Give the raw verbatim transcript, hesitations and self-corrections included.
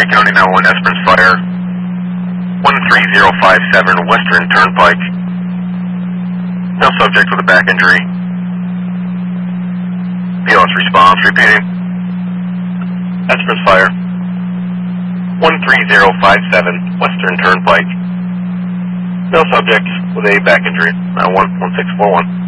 Montgomery County nine one one Esperance Fire, one three zero five seven Western Turnpike. No subject with a back injury. P L S response, repeating. Esperance Fire, one three zero five seven Western Turnpike. No subject with a back injury. Uh, one one six four one.